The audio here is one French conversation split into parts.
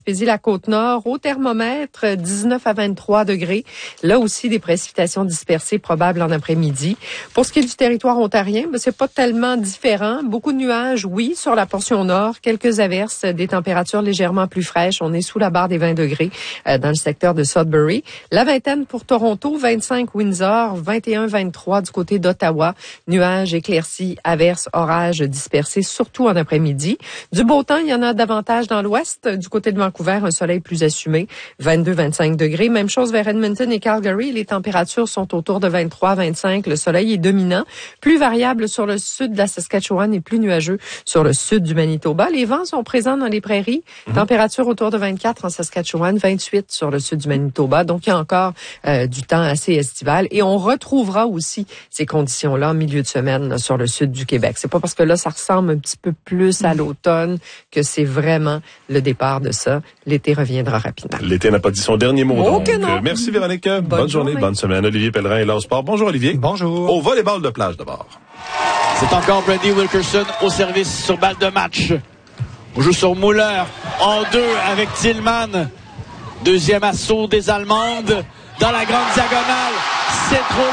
La Côte-Nord, au thermomètre, 19 à 23 degrés. Là aussi, des précipitations dispersées probables en après-midi. Pour ce qui est du territoire ontarien, c'est pas tellement différent. Beaucoup de nuages, oui, sur la portion nord. Quelques averses, des températures légèrement plus fraîches. On est sous la barre des 20 degrés dans le secteur de Sudbury. La vingtaine pour Toronto, 25 Windsor, 21-23 du côté d'Ottawa. Nuages, éclaircies, averses, orages dispersés, surtout en après-midi. Du beau temps, il y en a davantage dans l'ouest. Du côté de Vancouver, un soleil plus assumé, 22-25 degrés. Même chose vers Edmonton et Calgary. Les températures sont autour de 23-25. Le soleil est dominant. Plus variable sur le sud de la Saskatchewan et plus nuageux sur le sud du Manitoba. Les vents sont présents dans les prairies. Température autour de 24 en Saskatchewan, 28 sur le sud du Manitoba. Donc, il y a encore du temps assez estival. Et on retrouvera aussi ces conditions-là en milieu de semaine là, sur le sud du Québec. C'est pas parce que là, ça ressemble un petit peu plus à l'automne que c'est vraiment le départ de ça. L'été reviendra rapidement. L'été n'a pas dit son dernier mot. Oh donc. que non. Merci Véronique. Bonne journée, bonne semaine. Olivier Pellerin et Laure Sport. Bonjour Olivier. Bonjour. Au volleyball de plage d'abord. C'est encore Brandy Wilkerson au service sur balle de match. On joue sur Muller en 2 avec Tillman. Deuxième assaut des Allemandes dans la grande diagonale. C'est trop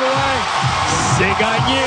loin. C'est gagné.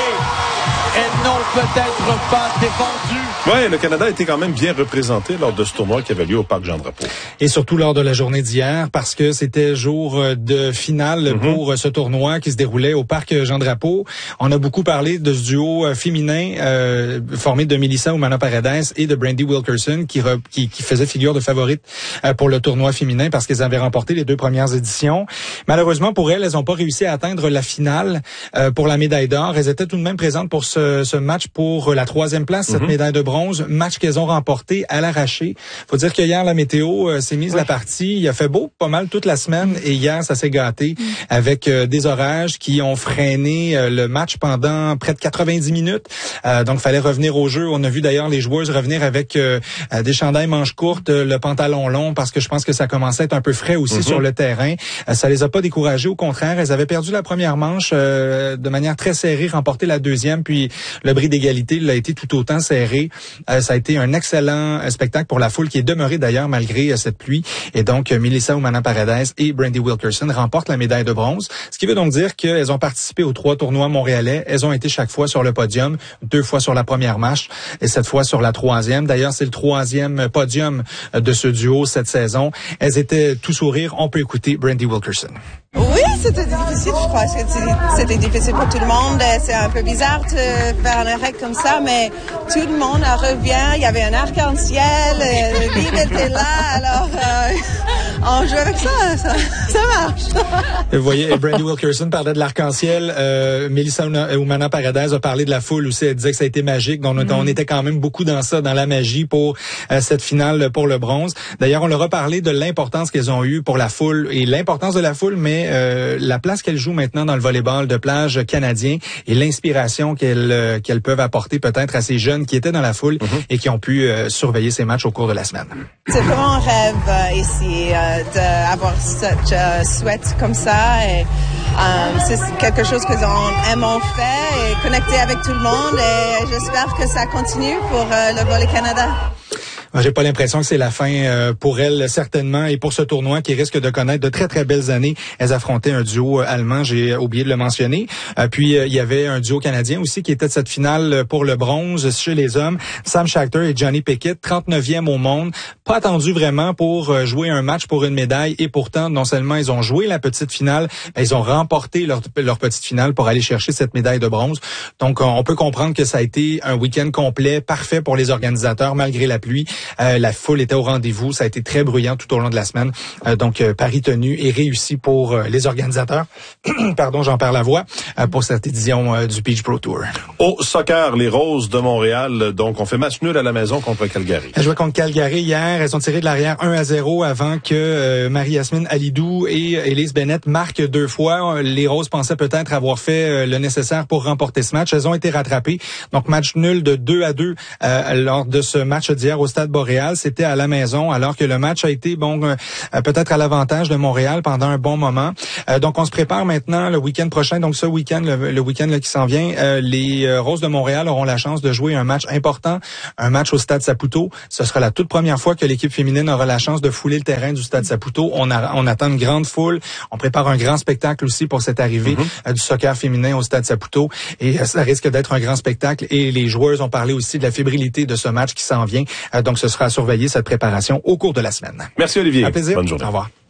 Elles n'ont peut-être pas défendu. Oui, le Canada a été quand même bien représenté lors de ce tournoi qui avait lieu au Parc Jean-Drapeau. Et surtout lors de la journée d'hier, parce que c'était jour de finale pour ce tournoi qui se déroulait au Parc Jean-Drapeau. On a beaucoup parlé de ce duo féminin formé de Melissa Umana-Paredes et de Brandy Wilkerson qui faisait figure de favorite pour le tournoi féminin parce qu'elles avaient remporté les 2 premières éditions. Malheureusement pour elles n'ont pas réussi à atteindre la finale pour la médaille d'or. Elles étaient tout de même présentes pour ce match pour la 3e place, cette médaille de bronze, match qu'elles ont remporté à l'arraché. Faut dire que hier la météo s'est mise la partie. Il a fait beau pas mal toute la semaine et hier ça s'est gâté avec des orages qui ont freiné le match pendant près de 90 minutes. Donc fallait revenir au jeu. On a vu d'ailleurs les joueuses revenir avec des chandails manches courtes, le pantalon long parce que je pense que ça commençait à être un peu frais aussi sur le terrain. Ça les a pas découragées, au contraire, elles avaient perdu la première manche de manière très serrée, remporté la deuxième, puis le bris d'égalité l'a été tout autant serré. Ça a été un excellent spectacle pour la foule qui est demeurée d'ailleurs malgré cette pluie. Et donc, Melissa Umana-Paredes et Brandy Wilkerson remportent la médaille de bronze. Ce qui veut donc dire qu'elles ont participé aux 3 tournois montréalais. Elles ont été chaque fois sur le podium, 2 fois sur la première marche et 7 fois sur la 3e. D'ailleurs, c'est le 3e podium de ce duo cette saison. Elles étaient tout sourire. On peut écouter Brandy Wilkerson. Oui, c'était difficile, je crois. C'était difficile pour tout le monde. C'est un peu bizarre de faire un arrêt comme ça, mais tout le monde revient. Il y avait un arc-en-ciel, le livre était là, alors on joue avec ça marche. Vous voyez, Brandy Wilkerson parlait de l'arc-en-ciel. Melissa Umana-Paredes a parlé de la foule aussi. Elle disait que ça a été magique. Donc, on était quand même beaucoup dans ça, dans la magie pour cette finale pour le bronze. D'ailleurs, on leur a parlé de l'importance qu'elles ont eue pour la foule et l'importance de la foule, mais la place qu'elles jouent maintenant dans le volleyball de plage canadien et l'inspiration qu'elles peuvent apporter peut-être à ces jeunes qui étaient dans la foule et qui ont pu surveiller ces matchs au cours de la semaine. C'est vraiment un rêve ici d'avoir cette souhaite comme ça et c'est quelque chose que nous aimons faire et connecter avec tout le monde et j'espère que ça continue pour le Volley Canada. J'ai pas l'impression que c'est la fin pour elles, certainement, et pour ce tournoi qui risque de connaître de très, très belles années. Elles affrontaient un duo allemand, j'ai oublié de le mentionner. Puis, il y avait un duo canadien aussi qui était de cette finale pour le bronze chez les hommes. Sam Schachter et Johnny Pickett, 39e au monde. Pas attendu vraiment pour jouer un match pour une médaille. Et pourtant, non seulement ils ont joué la petite finale, mais ils ont remporté leur petite finale pour aller chercher cette médaille de bronze. Donc, on peut comprendre que ça a été un week-end complet, parfait pour les organisateurs, malgré la pluie. La foule était au rendez-vous. Ça a été très bruyant tout au long de la semaine. Donc, pari tenu et réussi pour les organisateurs. Pardon, j'en perds la voix. Pour cette édition du Peach Pro Tour. Au soccer, les Roses de Montréal, donc, on fait match nul à la maison contre Calgary. Elles jouaient contre Calgary hier. Elles ont tiré de l'arrière 1-0 avant que Marie-Yasmine Alidou et Elise Bennett marquent 2 fois. Les Roses pensaient peut-être avoir fait le nécessaire pour remporter ce match. Elles ont été rattrapées. Donc, match nul de 2-2 lors de ce match d'hier au Stade Boréal, c'était à la maison, alors que le match a été peut-être à l'avantage de Montréal pendant un bon moment. Donc on se prépare maintenant le week-end prochain. Donc ce week-end, le week-end là, qui s'en vient, les Roses de Montréal auront la chance de jouer un match important, un match au Stade Saputo. Ce sera la toute première fois que l'équipe féminine aura la chance de fouler le terrain du Stade Saputo. On attend une grande foule. On prépare un grand spectacle aussi pour cette arrivée du soccer féminin au Stade Saputo. Et ça risque d'être un grand spectacle. Et les joueuses ont parlé aussi de la fébrilité de ce match qui s'en vient. Donc ce sera à surveiller, cette préparation, au cours de la semaine. Merci Olivier. Un plaisir. Bonne journée. Au revoir.